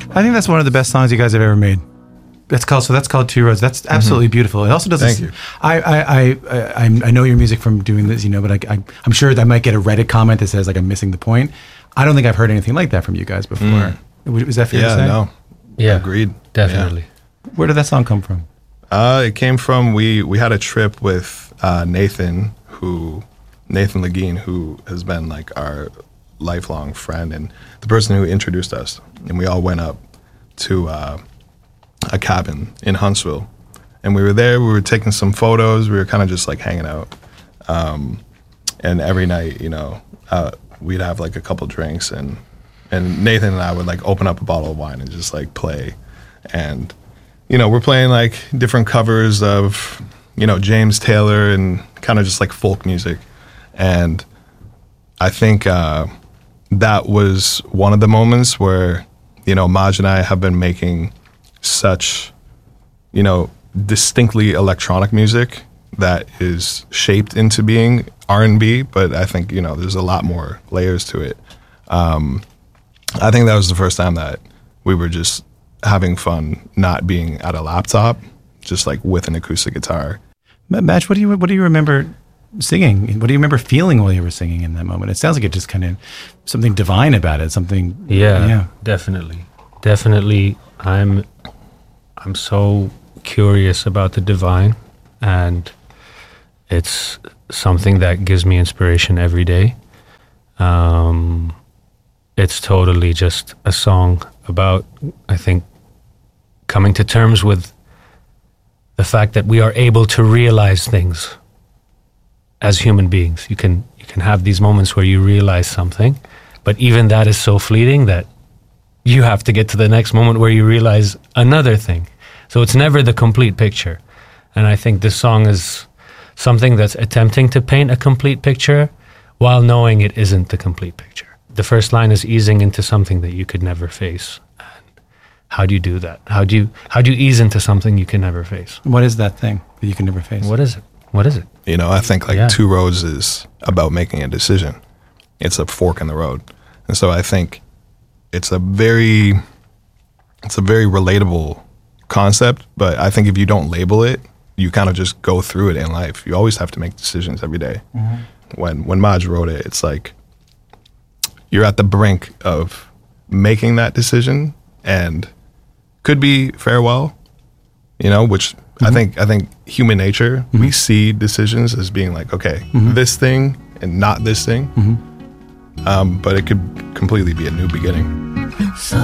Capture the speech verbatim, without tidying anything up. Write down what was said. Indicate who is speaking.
Speaker 1: I think that's one of the best songs you guys have ever made. That's called so. That's called Two Roads. That's absolutely mm-hmm. beautiful. It also does.
Speaker 2: Thank
Speaker 1: this,
Speaker 2: you.
Speaker 1: I, I I I I know your music from doing this, you know, but I, I I'm sure that I might get a Reddit comment that says like I'm missing the point. I don't think I've heard anything like that from you guys before. Mm. Was that fair
Speaker 2: yeah,
Speaker 1: to say?
Speaker 2: No.
Speaker 3: Yeah,
Speaker 2: agreed.
Speaker 3: Definitely.
Speaker 2: Yeah.
Speaker 1: Where did that song come from?
Speaker 2: Uh, it came from we we had a trip with uh, Nathan, who Nathan Legine, who has been like our lifelong friend and the person who introduced us, and we all went up to uh, a cabin in Huntsville, and we were there. We were taking some photos. We were kind of just like hanging out, um, and every night, you know, uh, we'd have like a couple drinks, and and Nathan and I would like open up a bottle of wine and just like play, and you know, we're playing like different covers of, you know, James Taylor and kind of just like folk music. And I think uh, that was one of the moments where, you know, Maj and I have been making such, you know, distinctly electronic music that is shaped into being R and B, but I think, you know, there's a lot more layers to it. Um, I think that was the first time that we were just having fun, not being at a laptop, just like with an acoustic guitar.
Speaker 1: Maj, what do you what do you remember singing? What do you remember feeling while you were singing in that moment? It sounds like it just kind of something divine about it. Something.
Speaker 3: Yeah,
Speaker 1: yeah,
Speaker 3: definitely, definitely. I'm I'm so curious about the divine, and it's something that gives me inspiration every day. Um, it's totally just a song about, I think, coming to terms with the fact that we are able to realize things as human beings. You can you can have these moments where you realize something, but even that is so fleeting that you have to get to the next moment where you realize another thing. So it's never the complete picture. And I think this song is something that's attempting to paint a complete picture while knowing it isn't the complete picture. The first line is easing into something that you could never face. And how do you do that? How do you how do you ease into something you can never face?
Speaker 1: What is that thing that you can never face?
Speaker 3: What is it? What is it?
Speaker 2: You know, I think like
Speaker 3: Yeah.
Speaker 2: Two Roads is about making a decision. It's a fork in the road. And so I think it's a very it's a very relatable concept, but I think if you don't label it, you kind of just go through it in life. You always have to make decisions every day. Mm-hmm. When when Maj wrote it, it's like you're at the brink of making that decision and could be farewell, you know, which mm-hmm. I think I think human nature, mm-hmm. we see decisions as being like, okay, mm-hmm. this thing and not this thing. Mm-hmm. Um, but it could completely be a new beginning.